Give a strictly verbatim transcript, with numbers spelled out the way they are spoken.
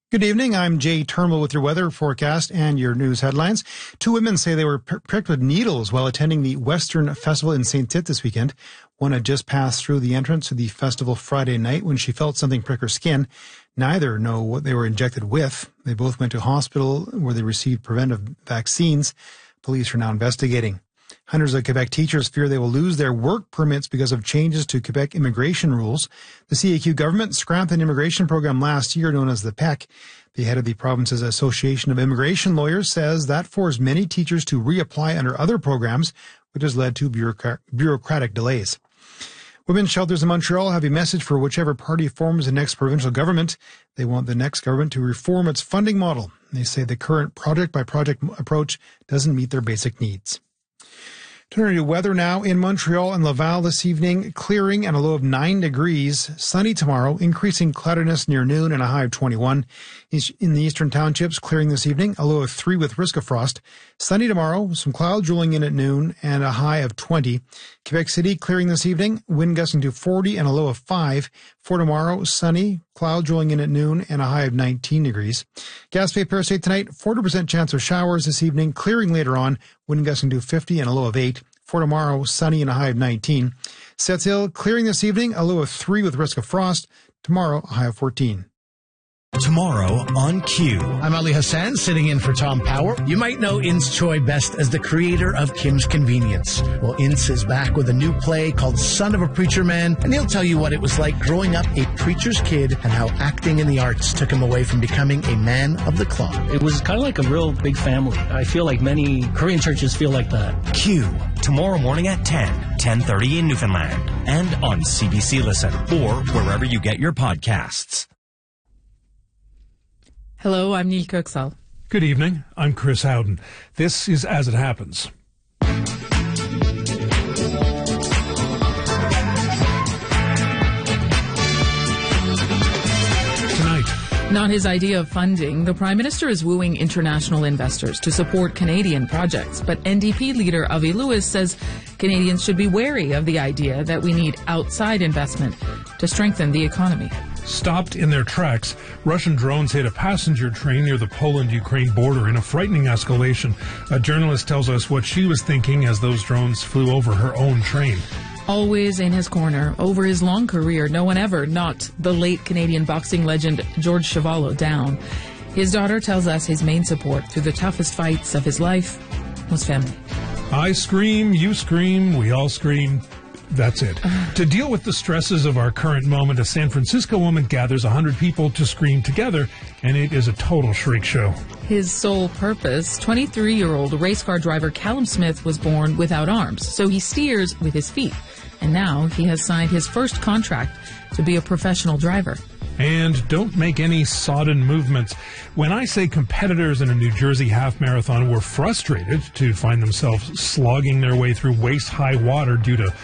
Good evening. I'm Jay Turnbull with your weather forecast and your news headlines. Two women say they were pricked with needles while attending the Western Festival in Saint Tite this weekend. One had just passed through the entrance to the festival Friday night when she felt something prick her skin. Neither know what they were injected with. They both went to hospital where they received preventive vaccines. Police are now investigating. Hundreds of Quebec teachers fear they will lose their work permits because of changes to Quebec immigration rules. The C A Q government scrapped an immigration program last year known as the P E C. The head of the province's Association of Immigration Lawyers says that forced many teachers to reapply under other programs, which has led to bureaucrat- bureaucratic delays. Women's shelters in Montreal have a message for whichever party forms the next provincial government. They want the next government to reform its funding model. They say the current project-by-project approach doesn't meet their basic needs. Turning to weather now in Montreal and Laval this evening, clearing and a low of nine degrees. Sunny tomorrow, increasing cloudiness near noon and a high of twenty-one. In the eastern townships, clearing this evening, a low of three with risk of frost. Sunny tomorrow, some clouds rolling in at noon and a high of twenty. Quebec City, clearing this evening, wind gusting to forty and a low of five. For tomorrow, sunny, clouds rolling in at noon and a high of nineteen degrees. Gaspé Paris State tonight, forty percent chance of showers this evening, clearing later on, wind gusting to fifty and a low of eight. For tomorrow, sunny and a high of nineteen. Sept-Îles, clearing this evening, a low of three with risk of frost. Tomorrow, a high of fourteen. Tomorrow on Q. I'm Ali Hassan, sitting in for Tom Power. You might know Ince Choi best as the creator of Kim's Convenience. Well, Ince is back with a new play called Son of a Preacher Man, and he'll tell you what it was like growing up a preacher's kid and how acting in the arts took him away from becoming a man of the cloth. It was kind of like a real big family. I feel like many Korean churches feel like that. Q. Tomorrow morning at ten, ten thirty in Newfoundland, and on C B C Listen, or wherever you get your podcasts. Hello, I'm Neil Kirksall. Good evening. I'm Chris Howden. This is As It Happens. Tonight. Not his idea of funding, the Prime Minister is wooing international investors to support Canadian projects, but N D P leader Avi Lewis says Canadians should be wary of the idea that we need outside investment to strengthen the economy. Stopped in their tracks, Russian drones hit a passenger train near the Poland-Ukraine border in a frightening escalation. A journalist tells us what she was thinking as those drones flew over her own train. Always in his corner, over his long career, no one ever knocked the late Canadian boxing legend George Chuvalo down. His daughter tells us his main support through the toughest fights of his life was family. I scream, you scream, we all scream. That's it. To deal with the stresses of our current moment, a San Francisco woman gathers one hundred people to scream together, and it is a total shriek show. His sole purpose, twenty-three-year-old race car driver Callum Smith was born without arms, so he steers with his feet. And now he has signed his first contract to be a professional driver. And don't make any sodden movements. When I say competitors in a New Jersey half marathon were frustrated to find themselves slogging their way through waist-high water due to